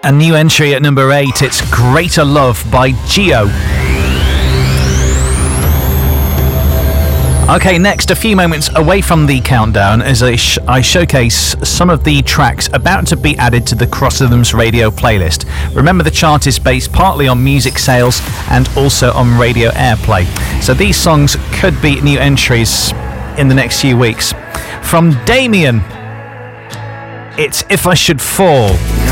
A new entry at number 8, it's Greater Love by Gio. Okay, next, a few moments away from the countdown as I showcase some of the tracks about to be added to the Cross Rhythms radio playlist. Remember, the chart is based partly on music sales and also on radio airplay. So these songs could be new entries in the next few weeks. From Damien, it's If I Should Fall.